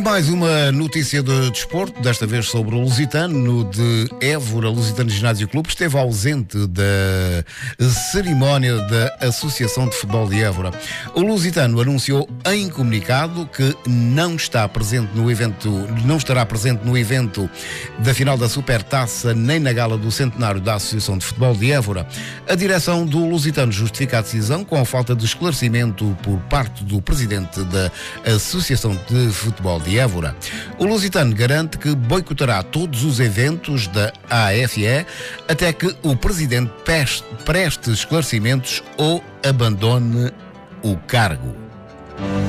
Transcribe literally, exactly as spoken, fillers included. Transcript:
E mais uma notícia de desporto, desta vez sobre o Lusitano de Évora. O Lusitano Ginásio Clube esteve ausente da cerimónia da Associação de Futebol de Évora. O Lusitano anunciou em comunicado que não está presente no evento, não estará presente no evento da final da Supertaça nem na gala do centenário da Associação de Futebol de Évora. A direção do Lusitano justifica a decisão com a falta de esclarecimento por parte do presidente da Associação de Futebol de Évora. O Lusitano garante que boicotará todos os eventos da A F E até que o presidente preste esclarecimentos ou abandone o cargo.